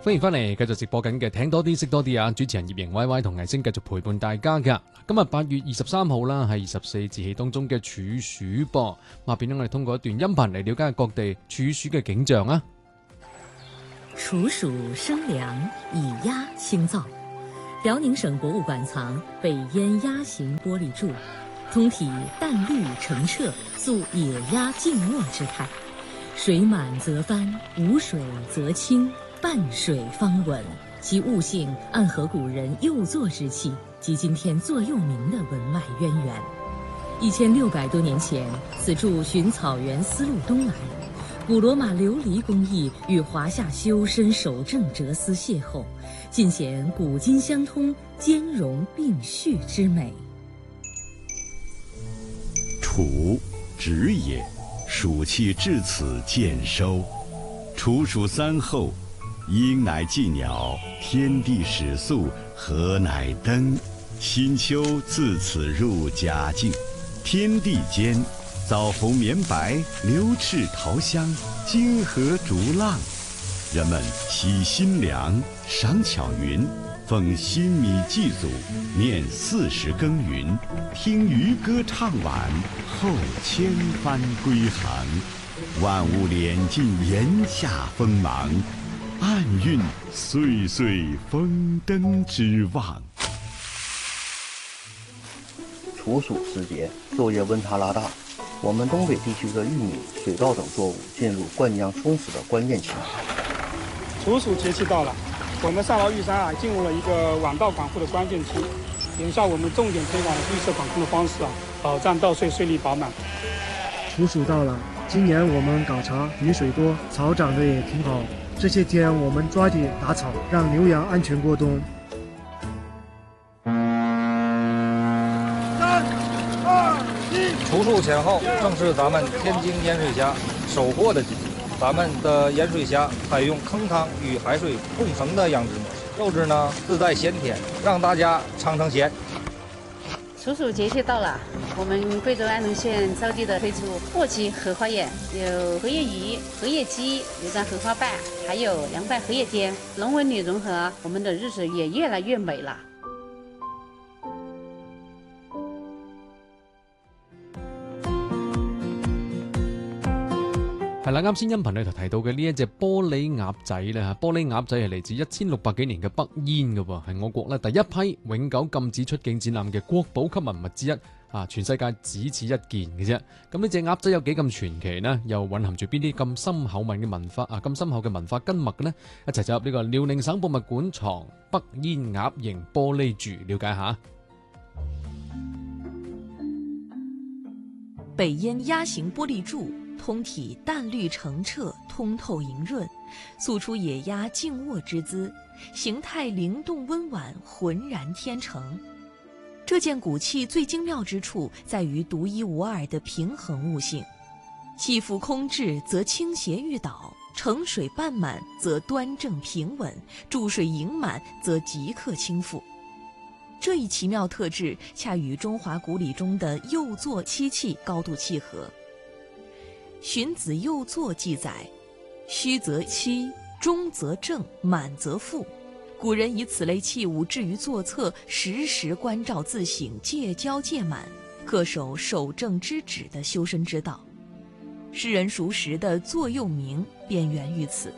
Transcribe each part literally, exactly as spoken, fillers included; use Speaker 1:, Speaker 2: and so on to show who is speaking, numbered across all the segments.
Speaker 1: 歡迎翻嚟，繼續直播緊嘅聽多啲識多啲啊！主持人葉瑩 Y Y 同藝星繼續陪伴大家噶。今日八月二十三號啦，係二十四節氣當中嘅處暑噃。下邊咧，我哋通過一段音頻嚟了解各地處暑嘅景象啊。
Speaker 2: 處暑生涼，以鴨清燥。遼寧省博物館藏北燕鴨形玻璃柱，通體淡綠澄澈，塑野鴨靜臥之態。水滿則翻，無水則清，半水方穩，其物性暗合古人幼作之氣及今天座右銘的文外淵源。一千六百多年前，此柱循草原絲路東來，古羅馬琉璃工藝與華夏修身守正哲思邂逅，盡顯古今相通、兼容並蓄之美。
Speaker 3: 處，止也。暑氣至此漸收，處暑三候，鷹乃祭鳥，天地始肅，禾乃登。新秋自此入佳境，天地間，枣红绵白，流赤桃香，金河逐浪。人們喜新糧，賞巧雲，奉新米祭祖，念四時耕耘，聽漁歌唱晚，後千帆歸航。萬物斂盡炎夏鋒芒，暗蘊歲歲豐登之望。
Speaker 4: 處暑時節，晝夜溫差拉大，我們東北地區的玉米、水稻等作物進入灌漿充實的關鍵期。
Speaker 5: 處暑節氣到了，我們上饒玉山啊，進入了一個晚稻管護的關鍵期。眼下我們重點推廣了綠色管控的方式啊，保障稻穗穗粒飽滿。
Speaker 6: 處暑到了，今年我們搞茶，雨水多，草長得也挺好。這些天我們抓緊打草，讓牛羊安全過冬。
Speaker 7: 三、二、一。處暑前後正是咱們天津鹽水蝦收穫的季節。咱們的鹽水蝦採用坑湯與海水共生的養殖模式，肉質呢自帶鮮甜，讓大家嘗嘗鮮。
Speaker 8: 處暑節氣到了，我們貴州安隆縣招娣的推出貨季荷花宴，有荷葉魚、荷葉雞、油炸荷花瓣，還有涼拌荷葉煎，濃文女融合，我們的日子也越來越美了。
Speaker 1: 係啦，啱先音頻裏頭提到嘅呢一隻玻璃鴨仔咧嚇，玻璃鴨仔係嚟自一千六百幾年嘅北燕嘅喎，係我國咧第一批永久禁止出境展覽嘅國寶級文物之一啊！全世界只此一件嘅啫。咁呢隻鴨仔有幾咁傳奇呢？又蘊含住邊啲咁深厚文嘅文化啊？咁深厚嘅文化根脈嘅呢？一齊走入呢個遼寧省博物館藏北燕鴨形玻璃柱，了解下。
Speaker 2: 北燕鴨形玻璃柱。通體淡綠澄澈，通透盈潤，塑出野鴨靜臥之姿，形態靈動溫婉，渾然天成。這件古器最精妙之處在於獨一無二的平衡物性，起伏空置則傾斜欲倒，盛水半滿則端正平穩，注水盈滿則即刻傾覆。這一奇妙特質恰與中華古禮中的幼作七氣高度契合。荀子幼作記載，虛則欺，中則正，滿則覆。古人以此類器物置於座側，時時關照自省，戒驕戒滿，恪守守正之旨的修身之道。世人熟識的座右銘便源於此。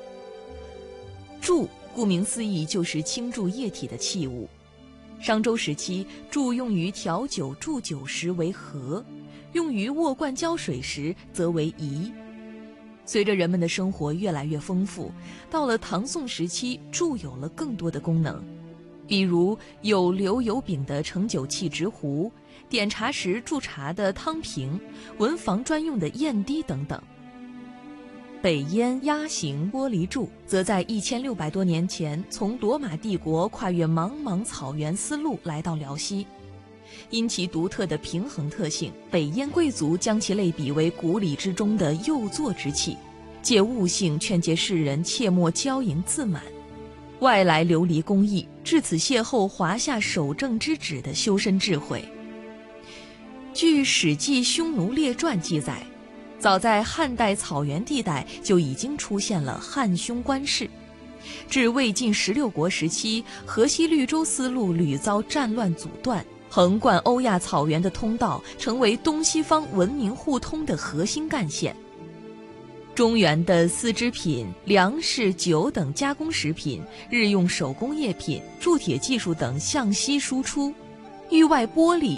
Speaker 2: 柱，顧名思義就是傾注液體的器物。商周時期，柱用於調酒祝酒時為和，用於瓮灌澆水時則為儀。隨着人們的生活越來越豐富，到了唐宋時期，柱有了更多的功能，比如有留有柄的盛酒器直壺，點茶時注茶的湯瓶，文房專用的砚滴等等。北燕鴨形玻璃柱則在一千六百多年前從羅馬帝國跨越茫茫草原絲路來到遼西。因其獨特的平衡特性，北燕貴族將其類比為古禮之中的幼作之器，借物性勸誡世人切莫驕淫自滿。外來琉璃工藝，至此邂逅華夏守正之旨的修身智慧。據《史記·匈奴列傳》記載，早在漢代草原地帶就已經出現了漢匈官式， 至魏晋十六国时期，河西绿洲丝路屡遭战乱阻断，横贯欧亚草原的通道成为东西方文明互通的核心干线。中原的丝织品、粮食、酒等加工食品、日用手工业品、铸铁技术等向西输出，域外玻璃